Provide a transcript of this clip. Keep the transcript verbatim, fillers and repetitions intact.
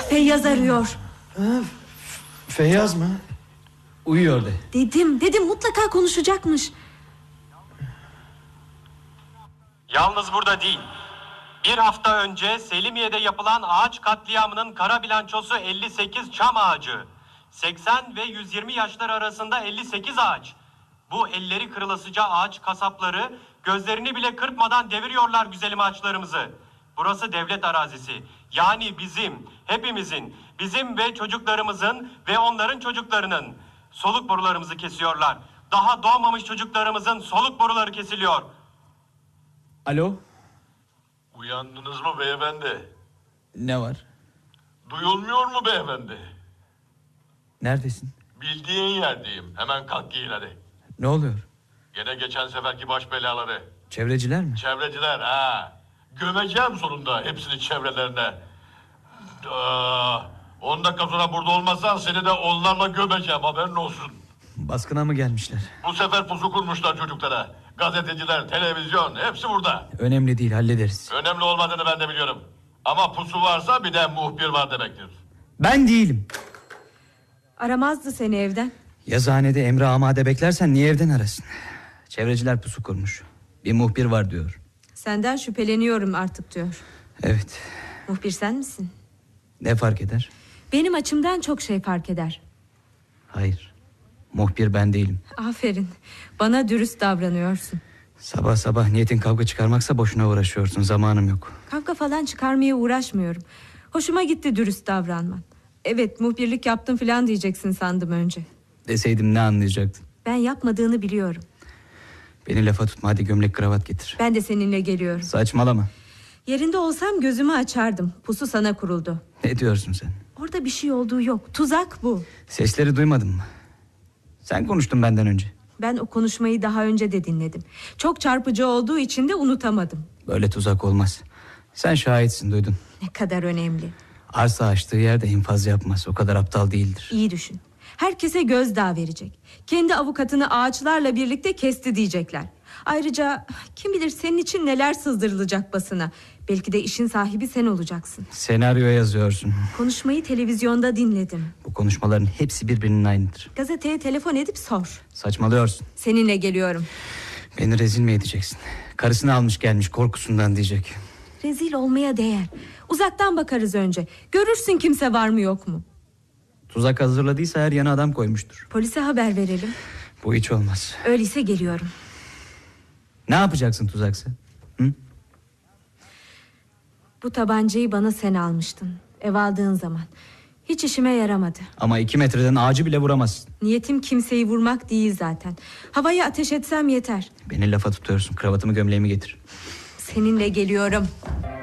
Feyyaz arıyor. Ha, Feyyaz mı? Uyuyor de. Dedim dedim mutlaka konuşacakmış. Yalnız burada değil. Bir hafta önce Selimiye'de yapılan ağaç katliamının kara bilançosu elli sekiz çam ağacı. seksen ve yüz yirmi yaşlar arasında elli sekiz ağaç. Bu elleri kırılasıca ağaç kasapları gözlerini bile kırpmadan deviriyorlar güzelim ağaçlarımızı. Burası devlet arazisi. Yani bizim, hepimizin, bizim ve çocuklarımızın ve onların çocuklarının soluk borularımızı kesiyorlar. Daha doğmamış çocuklarımızın soluk boruları kesiliyor. Alo? Uyandınız mı beyefendi? Ne var? Duyulmuyor mu beyefendi? Neredesin? Bildiğin yerdeyim. Hemen kalk giyin hadi. Ne oluyor? Gene geçen seferki baş belaları. Çevreciler mi? Çevreciler ha. Gömeceğim sonunda hepsini çevrelerine. Aa, on dakika sonra burada olmasan seni de onlarla gömeceğim, haberin olsun. Baskına mı gelmişler? Bu sefer pusu kurmuşlar çocuklara. Gazeteciler, televizyon hepsi burada. Önemli değil, hallederiz. Önemli olmadığını ben de biliyorum. Ama pusu varsa bir de muhbir var demektir. Ben değilim. Aramazdı seni evden. Yazıhanede emre amade beklersen niye evden arasın? Çevreciler pusu kurmuş. Bir muhbir var diyor. Senden şüpheleniyorum artık diyor. Evet. Muhbir sen misin? Ne fark eder? Benim açımdan çok şey fark eder. Hayır. Muhbir ben değilim. Aferin. Bana dürüst davranıyorsun. Sabah sabah niyetin kavga çıkarmaksa boşuna uğraşıyorsun. Zamanım yok. Kavga falan çıkarmaya uğraşmıyorum. Hoşuma gitti dürüst davranman. Evet, muhbirlik yaptım falan diyeceksin sandım önce. Deseydim ne anlayacaktın? Ben yapmadığını biliyorum. Beni lafa tutma, hadi gömlek kravat getir. Ben de seninle geliyorum. Saçmalama. Yerinde olsam gözümü açardım. Pusu sana kuruldu. Ne diyorsun sen? Orada bir şey olduğu yok. Tuzak bu. Sesleri duymadın mı? Sen konuştun benden önce. Ben o konuşmayı daha önce de dinledim. Çok çarpıcı olduğu için de unutamadım. Böyle tuzak olmaz. Sen şahitsin, duydun. Ne kadar önemli. Arsa açtığı yerde infaz yapmaz. O kadar aptal değildir. İyi düşün. Herkese gözdağı verecek. Kendi avukatını ağaçlarla birlikte kesti diyecekler. Ayrıca kim bilir senin için neler sızdırılacak basına. Belki de işin sahibi sen olacaksın. Senaryo yazıyorsun. Konuşmayı televizyonda dinledim. Bu konuşmaların hepsi birbirinin aynıdır. Gazeteye telefon edip sor. Saçmalıyorsun. Seninle geliyorum. Beni rezil mi edeceksin? Karısını almış gelmiş korkusundan diyecek. Rezil olmaya değer. Uzaktan bakarız önce. Görürsün kimse var mı yok mu. Tuzak hazırladıysa her yana adam koymuştur. Polise haber verelim. Bu hiç olmaz. Öyleyse geliyorum. Ne yapacaksın tuzaksa? Hı? Bu tabancayı bana sen almıştın. Ev aldığın zaman. Hiç işime yaramadı. Ama iki metreden ağacı bile vuramazsın. Niyetim kimseyi vurmak değil zaten. Havaya ateş etsem yeter. Beni lafa tutuyorsun. Kravatımı gömleğimi getir. Seninle geliyorum.